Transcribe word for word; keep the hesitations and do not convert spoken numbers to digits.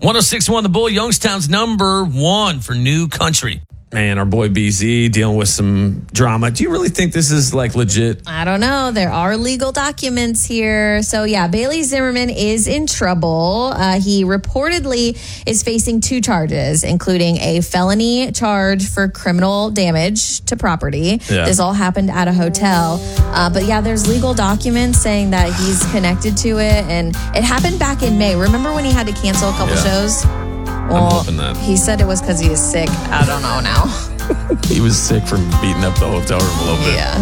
one oh six point one The Bull, Youngstown's number one for new country. Man, our boy B Z dealing with some drama. Do you really think this is like legit? I don't know. There are legal documents here. So yeah, Bailey Zimmerman is in trouble. Uh, he reportedly is facing two charges, including a felony charge for criminal damage to property. Yeah. This all happened at a hotel. Uh, but yeah, there's legal documents saying that he's connected to it. And it happened back in May. Remember when he had to cancel a couple Yeah. shows? Well, I'm hoping that. He said it was because he was sick. I don't know now. He was sick from beating up the hotel room a little bit. Yeah.